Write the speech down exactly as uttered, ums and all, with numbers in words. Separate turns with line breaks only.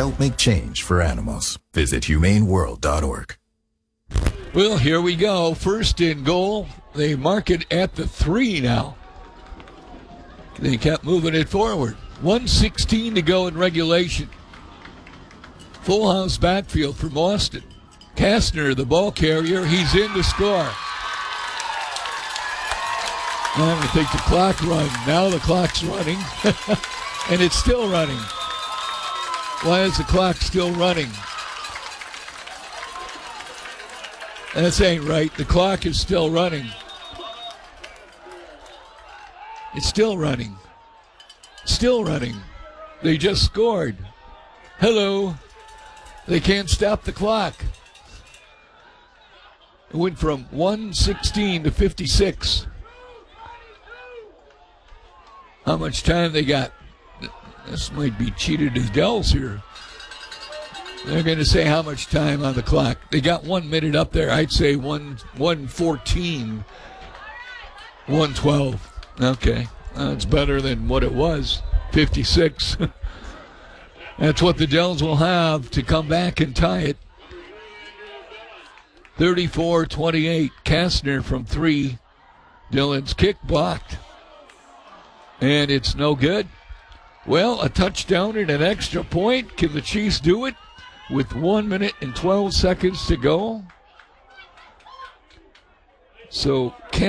Help make change for animals. Visit humane world dot org.
Well, here we go. First and goal. They mark it at the three now. They kept moving it forward. one sixteen to go in regulation. Full house backfield from Austin. Kastner, the ball carrier, he's in to score. I'm going to take the clock run. Now the clock's running. And it's still running. Why is the clock still running? That ain't right. The clock is still running. It's still running. Still running. They just scored. Hello. They can't stop the clock. It went from one sixteen to fifty-six. How much time they got? This might be cheated as Dells here. They're going to say how much time on the clock. They got one minute up there. I'd say one one fourteen, one twelve. Okay, that's better than what it was, fifty-six. That's what the Dells will have to come back and tie it. thirty-four twenty-eight. Kastner from three. Dillon's kick blocked. And it's no good. Well, a touchdown and an extra point. Can the Chiefs do it with one minute and twelve seconds to go? So